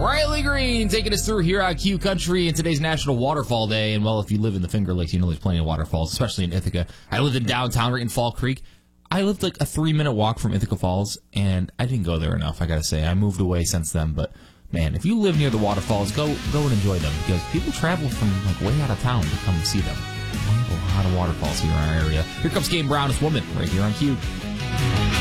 Riley Green taking us through here on Q Country in today's National Waterfall Day. And, well, if you live in the Finger Lakes, you know there's plenty of waterfalls, especially in Ithaca. I lived in downtown, right in Fall Creek. I lived like a 3-minute walk from Ithaca Falls, and I didn't go there enough, I got to say. I moved away since then, but, man, if you live near the waterfalls, go and enjoy them, because people travel from like way out of town to come see them. We have a lot of waterfalls here in our area. Here comes Game Brown, this woman, right here on Q.